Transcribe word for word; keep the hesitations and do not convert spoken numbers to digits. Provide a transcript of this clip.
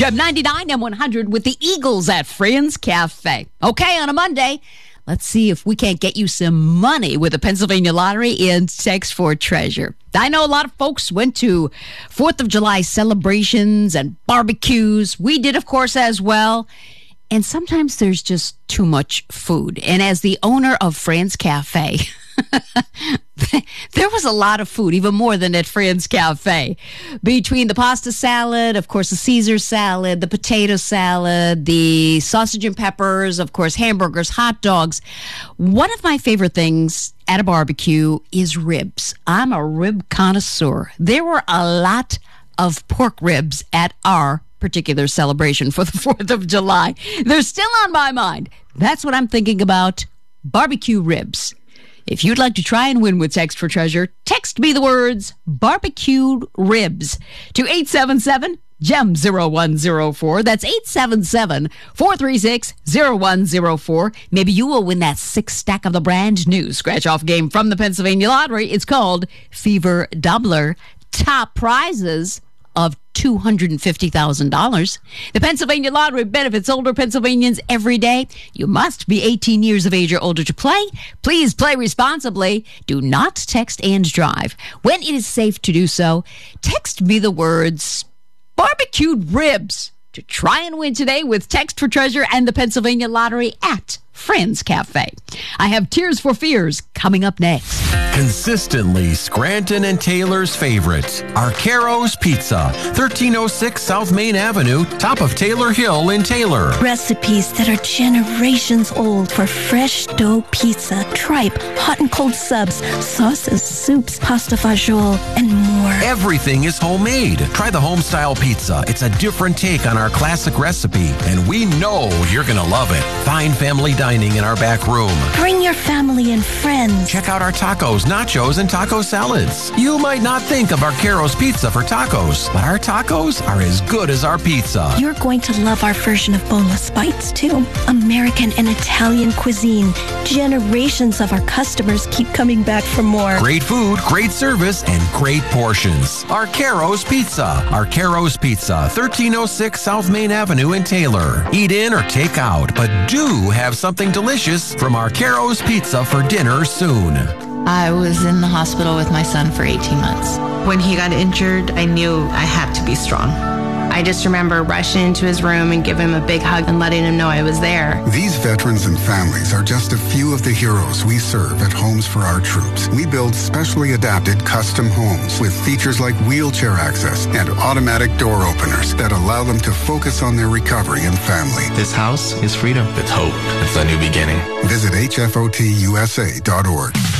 Gem ninety-nine and one hundred with the Eagles at Friends Cafe. Okay, on a Monday, let's see if we can't get you some money with the Pennsylvania Lottery in Text for Treasure. I know a lot of folks went to fourth of July celebrations and barbecues. We did, of course, as well. And sometimes there's just too much food. And as the owner of Friends Cafe, there was a lot of food, even more than at Friends Cafe. Between the pasta salad, of course, the Caesar salad, the potato salad, the sausage and peppers, of course, hamburgers, hot dogs. One of my favorite things at a barbecue is ribs. I'm a rib connoisseur. There were a lot of pork ribs at our particular celebration for the fourth of July. They're still on my mind. That's what I'm thinking about, barbecue ribs. If you'd like to try and win with Text for Treasure, text me the words barbecued ribs to eight seven seven, G E M zero one zero four. That's eight seven seven, four three six, zero one zero four. Maybe you will win that six stack of the brand new scratch-off game from the Pennsylvania Lottery. It's called Fever Doubler. Top prizes of two hundred fifty thousand dollars. The Pennsylvania Lottery benefits older Pennsylvanians every day. You must be eighteen years of age or older to play. Please play responsibly. Do not text and drive. When it is safe to do so, text me the words barbecued ribs to try and win today with Text for Treasure and the Pennsylvania Lottery at Friends Cafe. I have Tears for Fears coming up next. Consistently Scranton and Taylor's favorite, Arcaro's Pizza, thirteen oh six South Main Avenue, top of Taylor Hill in Taylor. Recipes that are generations old for fresh dough pizza, tripe, hot and cold subs, sauces, soups, pasta fagioli, and more. Everything is homemade. Try the home-style pizza. It's a different take on our classic recipe, and we know you're going to love it. Fine family dining in our back room. Bring your family and friends. Check out our tacos, nachos, and taco salads. You might not think of Arcaro's Pizza for tacos, but our tacos are as good as our pizza. You're going to love our version of boneless bites, too. American and Italian cuisine. Generations of our customers keep coming back for more. Great food, great service, and great portions. Arcaro's Pizza. Arcaro's Pizza, thirteen oh six South Main Avenue in Taylor. Eat in or take out, but do have something delicious from Arcaro's Pizza for dinner soon. I was in the hospital with my son for eighteen months. When he got injured, I knew I had to be strong. I just remember rushing into his room and giving him a big hug and letting him know I was there. These veterans and families are just a few of the heroes we serve at Homes for Our Troops. We build specially adapted custom homes with features like wheelchair access and automatic door openers that allow them to focus on their recovery and family. This house is freedom. It's hope. It's a new beginning. Visit H F O T U S A dot org.